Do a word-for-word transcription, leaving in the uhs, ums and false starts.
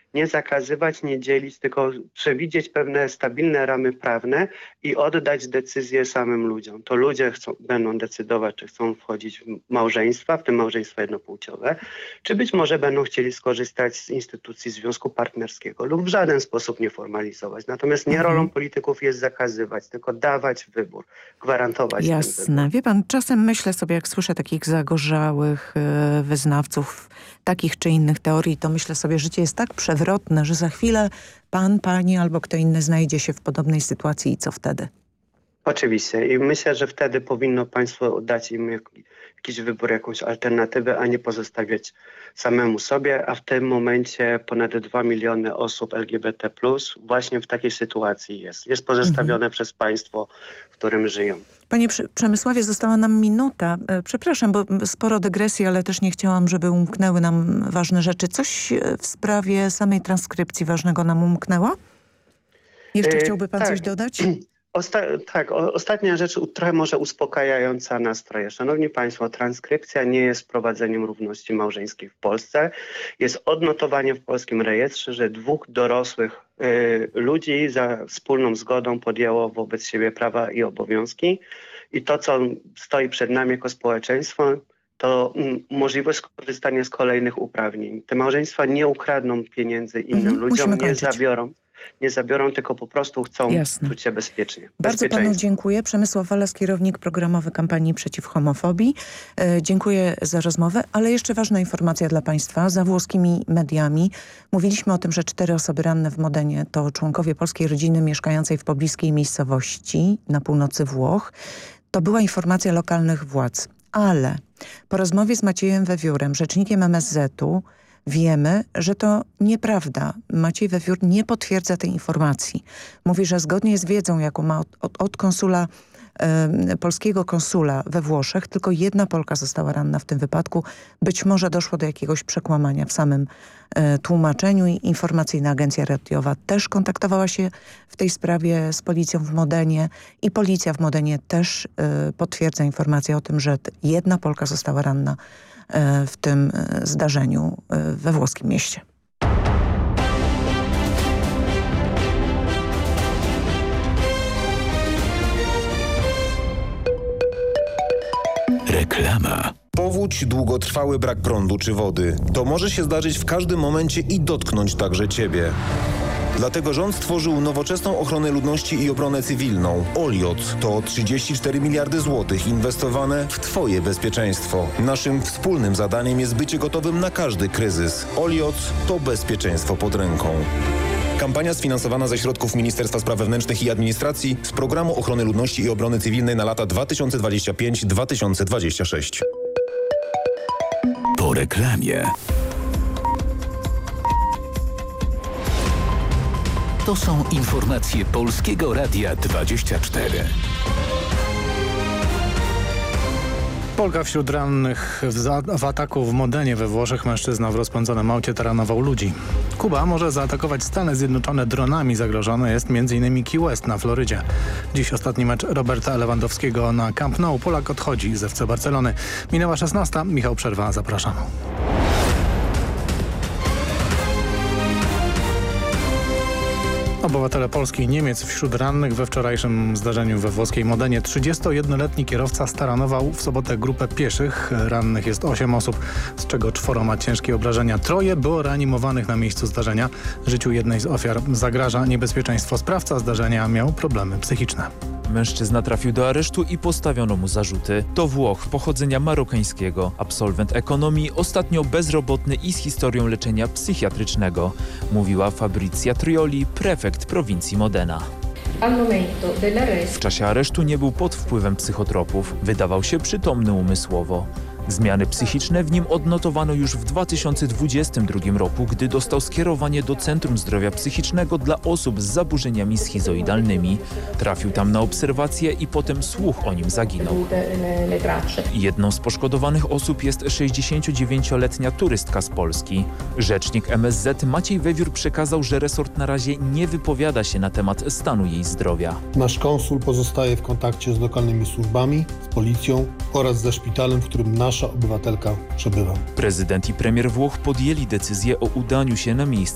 Nie zakazywać, nie dzielić, tylko przewidzieć pewne stabilne ramy prawne i oddać decyzję samym ludziom. To ludzie chcą, będą decydować, czy chcą wchodzić w małżeństwa, w tym małżeństwa jednopłciowe, czy być może będą chcieli skorzystać z instytucji związku partnerskiego lub w żaden sposób nie formalizować. Natomiast nie rolą polityków jest zakazywać, tylko dawać wybór, gwarantować ten wybór. Jasne. Wie pan, czasem myślę sobie, jak słyszę takich zagorzałych y, wyznawców takich czy innych teorii, to myślę sobie, życie jest tak przewrotne, że za chwilę pan, pani albo kto inny znajdzie się w podobnej sytuacji i co wtedy? Oczywiście i myślę, że wtedy powinno państwo dać im jak, jakiś wybór, jakąś alternatywę, a nie pozostawiać samemu sobie, a w tym momencie ponad dwa miliony osób L G B T plus właśnie w takiej sytuacji jest. Jest pozostawione mhm. przez państwo, w którym żyją. Panie Przemysławie, została nam minuta. Przepraszam, bo sporo dygresji, ale też nie chciałam, żeby umknęły nam ważne rzeczy. Coś w sprawie samej transkrypcji ważnego nam umknęło? Jeszcze chciałby pan tak. coś dodać? Osta tak, o, ostatnia rzecz trochę może uspokajająca nastroje. Szanowni Państwo, transkrypcja nie jest wprowadzeniem równości małżeńskiej w Polsce. Jest odnotowanie w polskim rejestrze, że dwóch dorosłych y, ludzi za wspólną zgodą podjęło wobec siebie prawa i obowiązki. I to, co stoi przed nami jako społeczeństwo, to mm, możliwość korzystania z kolejnych uprawnień. Te małżeństwa nie ukradną pieniędzy innym mhm, ludziom, nie zabiorą. Nie zabiorą, tylko po prostu chcą Jasne. czuć się bezpiecznie. Bardzo panu dziękuję. Przemysław Walas, kierownik programowy kampanii przeciw homofobii. E, dziękuję za rozmowę, ale jeszcze ważna informacja dla państwa. Za włoskimi mediami mówiliśmy o tym, że cztery osoby ranne w Modenie to członkowie polskiej rodziny mieszkającej w pobliskiej miejscowości na północy Włoch. To była informacja lokalnych władz, ale po rozmowie z Maciejem Wewiórem, rzecznikiem M S Z u, wiemy, że to nieprawda. Maciej Wewiór nie potwierdza tej informacji. Mówi, że zgodnie z wiedzą, jaką ma od, od, od konsula, y, polskiego konsula we Włoszech, tylko jedna Polka została ranna w tym wypadku. Być może doszło do jakiegoś przekłamania w samym y, tłumaczeniu i informacyjna agencja radiowa też kontaktowała się w tej sprawie z policją w Modenie i policja w Modenie też y, potwierdza informację o tym, że jedna Polka została ranna w tym zdarzeniu we włoskim mieście. Reklama. Powódź, długotrwały brak prądu czy wody. To może się zdarzyć w każdym momencie i dotknąć także ciebie. Dlatego rząd stworzył nowoczesną ochronę ludności i obronę cywilną. Oliot to trzydzieści cztery miliardy złotych inwestowane w twoje bezpieczeństwo. Naszym wspólnym zadaniem jest bycie gotowym na każdy kryzys. Oliot to bezpieczeństwo pod ręką. Kampania sfinansowana ze środków Ministerstwa Spraw Wewnętrznych i Administracji z Programu Ochrony Ludności i Obrony Cywilnej na lata dwa tysiące dwudziesty piąty do dwa tysiące dwudziestego szóstego. Po reklamie. To są informacje Polskiego Radia dwadzieścia cztery. Polka wśród rannych w, w ataku w Modenie we Włoszech. Mężczyzna w rozpędzonym aucie taranował ludzi. Kuba może zaatakować Stany Zjednoczone dronami. Zagrożone jest między innymi Key West na Florydzie. Dziś ostatni mecz Roberta Lewandowskiego na Camp Nou. Polak odchodzi z F C Barcelony. Minęła szesnasta. Michał Przerwa, zapraszam. Obywatele Polski i Niemiec wśród rannych we wczorajszym zdarzeniu we włoskiej Modenie. trzydziestojednoletni kierowca staranował w sobotę grupę pieszych. Rannych jest osiem osób, z czego czworo ma ciężkie obrażenia. Troje było reanimowanych na miejscu zdarzenia. Życiu jednej z ofiar zagraża niebezpieczeństwo. Sprawca zdarzenia miał problemy psychiczne. Mężczyzna trafił do aresztu i postawiono mu zarzuty. To Włoch pochodzenia marokańskiego, absolwent ekonomii, ostatnio bezrobotny i z historią leczenia psychiatrycznego, mówiła Fabrizia Trioli, prefekt prowincji Modena. W czasie aresztu nie był pod wpływem psychotropów, wydawał się przytomny umysłowo. Zmiany psychiczne w nim odnotowano już w dwa tysiące dwudziestym drugim roku, gdy dostał skierowanie do Centrum Zdrowia Psychicznego dla osób z zaburzeniami schizoidalnymi. Trafił tam na obserwację i potem słuch o nim zaginął. Jedną z poszkodowanych osób jest sześćdziesięciodziewięcioletnia turystka z Polski. Rzecznik M S Z Maciej Wewiór przekazał, że resort na razie nie wypowiada się na temat stanu jej zdrowia. Nasz konsul pozostaje w kontakcie z lokalnymi służbami, z policją oraz ze szpitalem, w którym nasza obywatelka przebywa. Prezydent i premier Włoch podjęli decyzję o udaniu się na miejsce